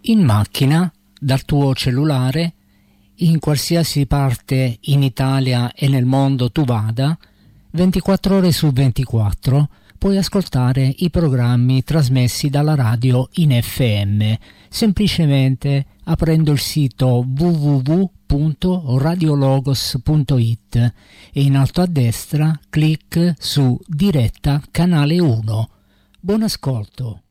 in macchina, dal tuo cellulare, in qualsiasi parte in Italia e nel mondo tu vada, 24 ore su 24 puoi ascoltare i programmi trasmessi dalla radio in FM, semplicemente aprendo il sito www.radiologos.it e in alto a destra clic su Diretta Canale 1. Buon ascolto.